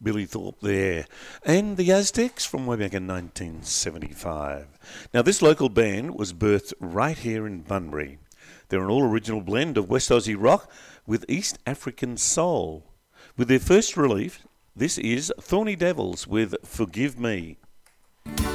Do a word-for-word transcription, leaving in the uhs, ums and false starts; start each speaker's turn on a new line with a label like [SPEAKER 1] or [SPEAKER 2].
[SPEAKER 1] Billy Thorpe there. And the Aztecs from way back in nineteen seventy-five. Now, this local band was birthed right here in Bunbury. They're an all-original blend of West Aussie rock with East African soul. With their first release, this is Thorny Devils with Forgive Me.